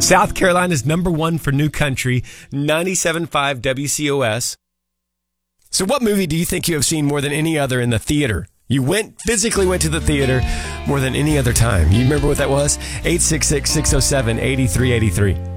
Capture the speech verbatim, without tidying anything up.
South Carolina's number one for new country, ninety-seven point five W C O S. So what movie do you think you have seen more than any other in the theater? You went, physically went to the theater more than any other time. You remember what that was? eight six six, six oh seven, eight three eight three.